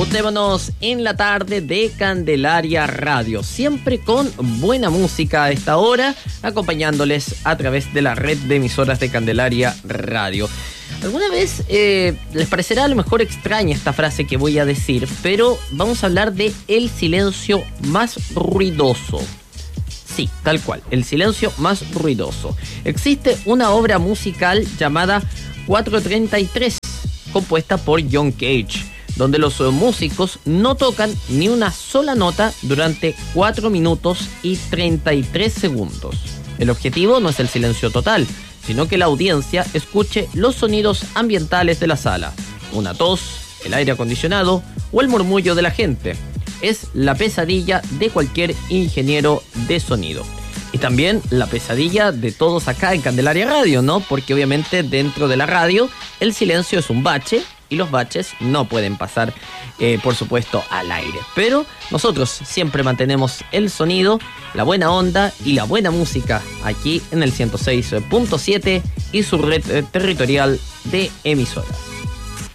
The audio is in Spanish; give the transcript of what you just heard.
Juntémonos en la tarde de Candelaria Radio, siempre con buena música a esta hora, acompañándoles a través de la red de emisoras de Candelaria Radio. ¿Alguna vez les parecerá a lo mejor extraña esta frase que voy a decir? Pero vamos a hablar de el silencio más ruidoso. Sí, tal cual, el silencio más ruidoso. Existe una obra musical llamada 433, compuesta por John Cage, donde los músicos no tocan ni una sola nota durante 4 minutos y 33 segundos. El objetivo no es el silencio total, sino que la audiencia escuche los sonidos ambientales de la sala, una tos, el aire acondicionado o el murmullo de la gente. Es la pesadilla de cualquier ingeniero de sonido. Y también la pesadilla de todos acá en Candelaria Radio, ¿no? Porque obviamente dentro de la radio el silencio es un bache y los baches no pueden pasar, por supuesto, al aire. Pero nosotros siempre mantenemos el sonido, la buena onda y la buena música aquí en el 106.7 y su red territorial de emisoras.